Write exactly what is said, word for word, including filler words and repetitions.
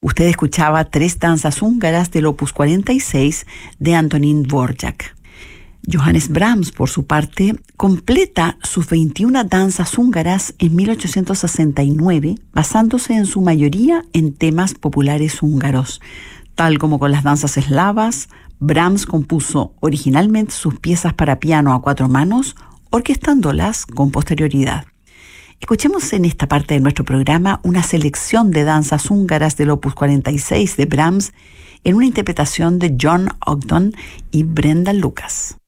Usted escuchaba tres danzas húngaras del opus cuarenta y seis de Antonín Dvorak. Johannes Brahms, por su parte, completa sus veintiuna danzas húngaras en mil ochocientos sesenta y nueve, basándose en su mayoría en temas populares húngaros. Tal como con las danzas eslavas, Brahms compuso originalmente sus piezas para piano a cuatro manos, orquestándolas con posterioridad. Escuchemos en esta parte de nuestro programa una selección de danzas húngaras del opus cuarenta y seis de Brahms en una interpretación de John Ogden y Brenda Lucas.